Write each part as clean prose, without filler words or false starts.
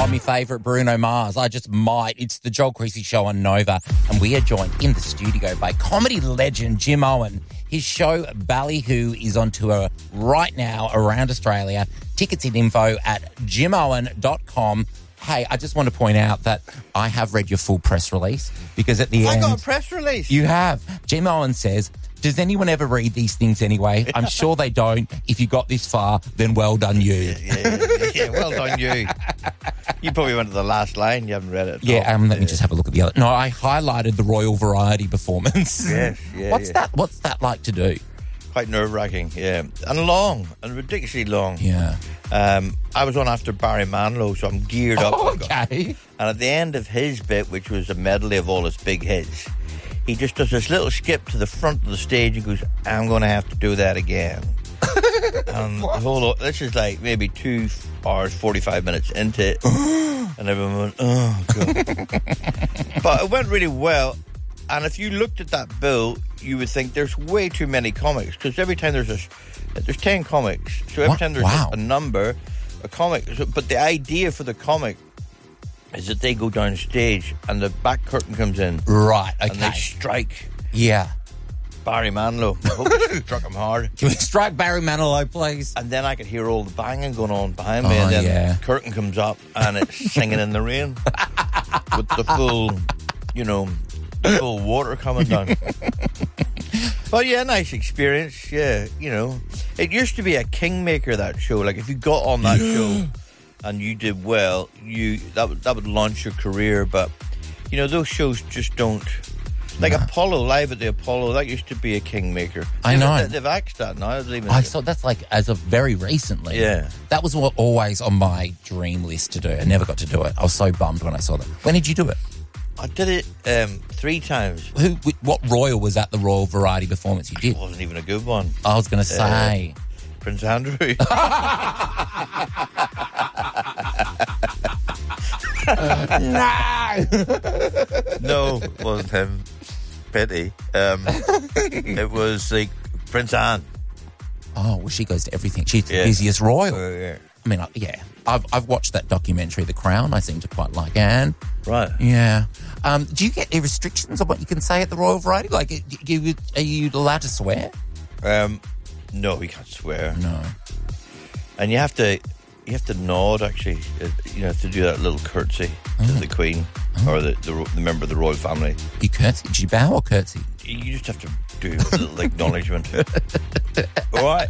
my favourite, Bruno Mars. I just might. It's the Joel Creasy Show on Nova, and we are joined in the studio by comedy legend Jim Owen. His show, Ballyhoo, is on tour right now around Australia. Tickets and info at jimowen.com. Hey, I just want to point out that I have read your full press release because at the end... I got a press release. You have. Jim Owen says, does anyone ever read these things anyway? I'm sure they don't. If you got this far, then well done you. Yeah, well done you. You probably went to the last line. You haven't read it. Yeah, let me just have a look at the other. No, I highlighted the Royal Variety performance. Yes, What's that like to do? Quite nerve-wracking, yeah. And long, and ridiculously long. Yeah. I was on after Barry Manilow, so I'm geared up. Okay. And at the end of his bit, which was a medley of all his big hits, he just does this little skip to the front of the stage and goes, I'm going to have to do that again. And the whole, this is like maybe 2 hours, 45 minutes into it. And everyone went, oh, God. But it went really well. And if you looked at that bill, you would think there's way too many comics. Because every time there's 10 comics. So every time there's a number, a comic. But the idea for the comic is that they go down stage and the back curtain comes in. Right, okay. And they strike. Yeah. Barry Manilow. I hope they struck him hard. Can we strike Barry Manilow, please? And then I could hear all the banging going on behind me. And then the curtain comes up and it's Singing in the Rain. With the full, the full water coming down. But yeah, nice experience. Yeah, it used to be a kingmaker, that show. Like if you got on that show and you did well, that would launch your career. But those shows just don't. Like Apollo, Live at the Apollo, that used to be a kingmaker. I know. They've axed that now. I saw that's like as of very recently. Yeah. That was always on my dream list to do. I never got to do it. I was so bummed when I saw that. When did you do it? I did it 3 times. What royal was that, the Royal Variety performance you did? It wasn't even a good one. I was going to say. Prince Andrew. No, it wasn't him. Pity. It was like Prince Anne. Oh, well, she goes to everything. She's the busiest royal. Yeah. I mean, I've watched that documentary, The Crown. I seem to quite like Anne. Right. Yeah. Do you get any restrictions on what you can say at the Royal Variety? Like, are you allowed to swear? No, we can't swear. No. And you have to nod, actually, to do that little curtsy to the Queen or the member of the royal family. You curtsy? Did you bow or curtsy? You just have to do a little acknowledgement. All right.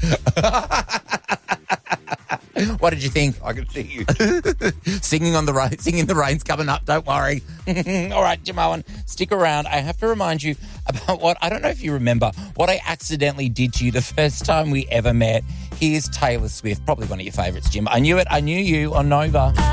What did you think? I can see you. Singing the Rain's coming up, don't worry. All right, Jim Owen, stick around. I have to remind you about I don't know if you remember, what I accidentally did to you the first time we ever met. Here's Taylor Swift, probably one of your favourites, Jim. I knew it, I knew you on Nova.